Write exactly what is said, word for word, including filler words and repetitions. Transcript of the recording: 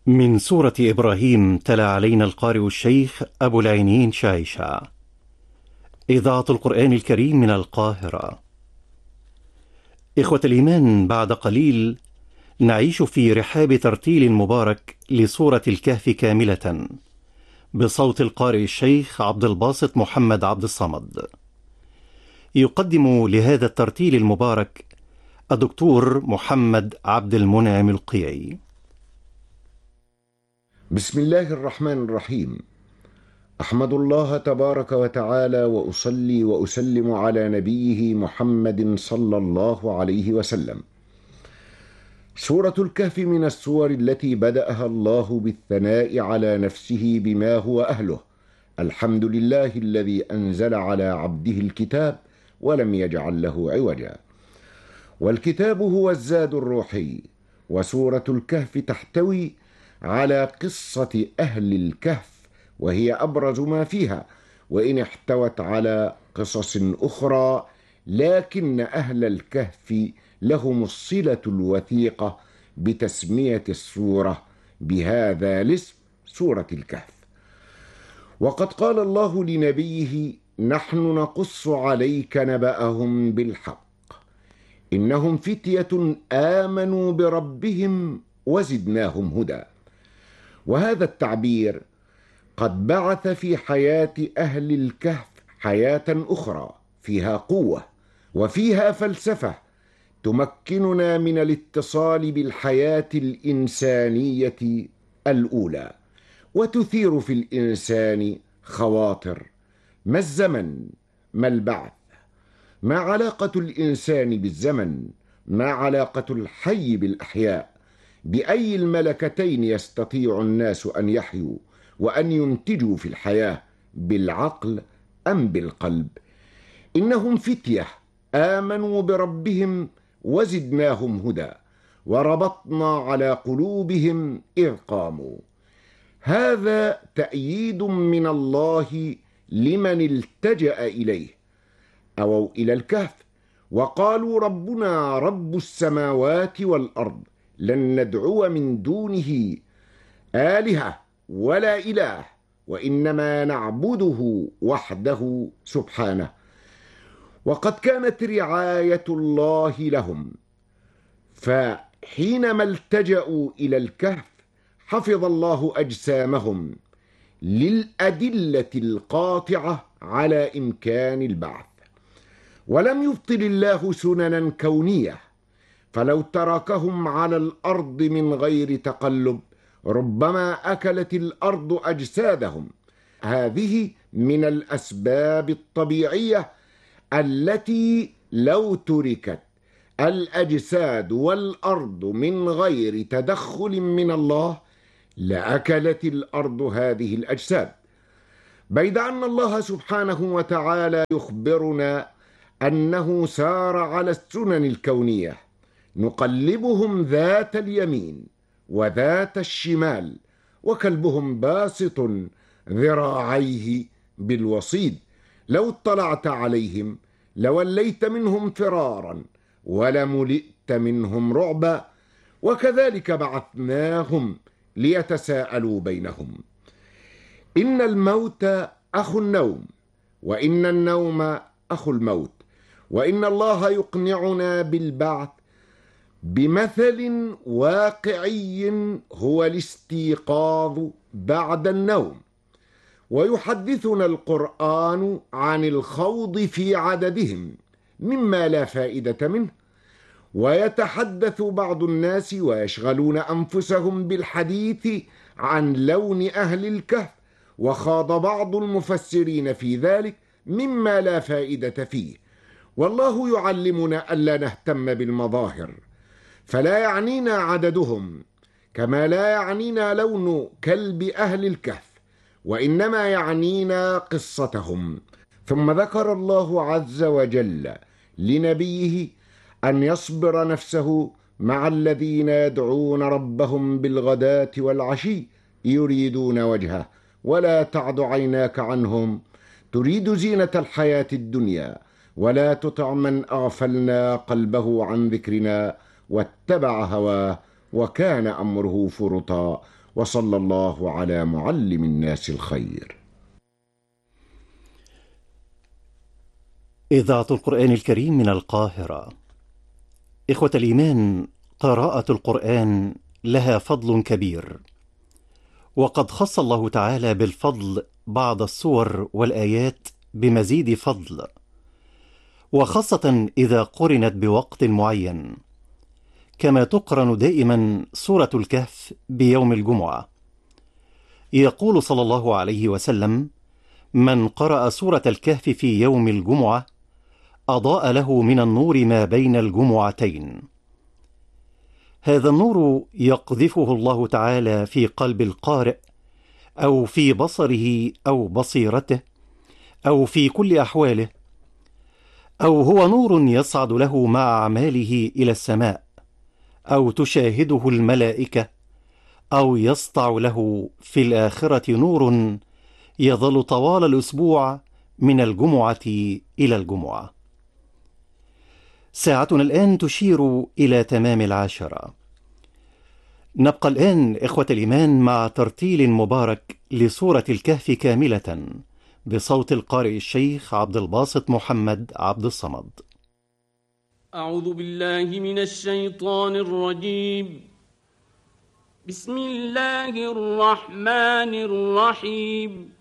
من سورة إبراهيم تلا علينا القارئ الشيخ أبو العينين شايشة. إذاعة القرآن الكريم من القاهرة. إخوة الإيمان، بعد قليل نعيش في رحاب ترتيل مبارك لسورة الكهف كاملة بصوت القارئ الشيخ عبد الباسط محمد عبد الصمد. يقدم لهذا الترتيل المبارك الدكتور محمد عبد المنعم القيعي. بسم الله الرحمن الرحيم. أحمد الله تبارك وتعالى وأصلي وأسلم على نبيه محمد صلى الله عليه وسلم. سورة الكهف من السور التي بدأها الله بالثناء على نفسه بما هو أهله. الحمد لله الذي أنزل على عبده الكتاب ولم يجعل له عوجا. والكتاب هو الزاد الروحي، وسورة الكهف تحتوي على قصة أهل الكهف، وهي أبرز ما فيها، وإن احتوت على قصص أخرى، لكن أهل الكهف لهم الصلة الوثيقة بتسمية السورة بهذا الاسم، سورة الكهف. وقد قال الله لنبيه: نحن نقص عليك نبأهم بالحق إنهم فتية آمنوا بربهم وزدناهم هدى. وهذا التعبير قد بعث في حياة أهل الكهف حياة أخرى فيها قوة وفيها فلسفة تمكننا من الاتصال بالحياة الإنسانية الأولى، وتثير في الإنسان خواطر: ما الزمن؟ ما البعث؟ ما علاقة الإنسان بالزمن؟ ما علاقة الحي بالأحياء؟ بأي الملكتين يستطيع الناس أن يحيوا وأن ينتجوا في الحياة، بالعقل أم بالقلب؟ إنهم فتية آمنوا بربهم وزدناهم هدى، وربطنا على قلوبهم إذ قاموا. هذا تأييد من الله لمن التجأ إليه، أو إلى الكهف، وقالوا: ربنا رب السماوات والأرض لن ندعو من دونه آلهة ولا إله، وإنما نعبده وحده سبحانه. وقد كانت رعاية الله لهم، فحينما التجأوا إلى الكهف حفظ الله أجسامهم للأدلة القاطعة على إمكان البعث. ولم يبطل الله سننا كونية، فلو تركهم على الأرض من غير تقلب ربما أكلت الأرض أجسادهم. هذه من الأسباب الطبيعية التي لو تركت الأجساد والأرض من غير تدخل من الله لأكلت الأرض هذه الأجساد. بيد أن الله سبحانه وتعالى يخبرنا أنه سار على السنن الكونية، نقلبهم ذات اليمين وذات الشمال، وكلبهم باسط ذراعيه بالوصيد. لو اطلعت عليهم لوليت منهم فرارا ولملئت منهم رعبا، وكذلك بعثناهم ليتساءلوا بينهم. إن الموت أخو النوم، وإن النوم أخو الموت، وإن الله يقنعنا بالبعث بمثل واقعي هو الاستيقاظ بعد النوم. ويحدثنا القرآن عن الخوض في عددهم مما لا فائدة منه، ويتحدث بعض الناس ويشغلون أنفسهم بالحديث عن لون أهل الكهف، وخاض بعض المفسرين في ذلك مما لا فائدة فيه. والله يعلمنا ألا نهتم بالمظاهر، فلا يعنينا عددهم كما لا يعنينا لون كلب أهل الكهف، وإنما يعنينا قصتهم. ثم ذكر الله عز وجل لنبيه أن يصبر نفسه مع الذين يدعون ربهم بالغداة والعشي يريدون وجهه، ولا تعد عيناك عنهم تريد زينة الحياة الدنيا، ولا تطع من أغفلنا قلبه عن ذكرنا واتبع هواه وكان أمره فرطا. وصلى الله على معلم الناس الخير. إذاعة القرآن الكريم من القاهرة. إخوة الإيمان، قراءة القرآن لها فضل كبير، وقد خص الله تعالى بالفضل بعض السور والآيات بمزيد فضل، وخاصة إذا قرنت بوقت معين، كما تقرن دائما سورة الكهف بيوم الجمعة. يقول صلى الله عليه وسلم: من قرأ سورة الكهف في يوم الجمعة أضاء له من النور ما بين الجمعتين. هذا النور يقذفه الله تعالى في قلب القارئ، أو في بصره أو بصيرته، أو في كل أحواله، أو هو نور يصعد له مع أعماله إلى السماء، أو تشاهده الملائكة، أو يسطع له في الآخرة نور يظل طوال الأسبوع من الجمعة إلى الجمعة. ساعتنا الآن تشير إلى تمام العاشرة. نبقى الآن إخوة الإيمان مع ترتيل مبارك لسورة الكهف كاملة بصوت القارئ الشيخ عبد الباسط محمد عبد الصمد. أعوذ بالله من الشيطان الرجيم. بسم الله الرحمن الرحيم.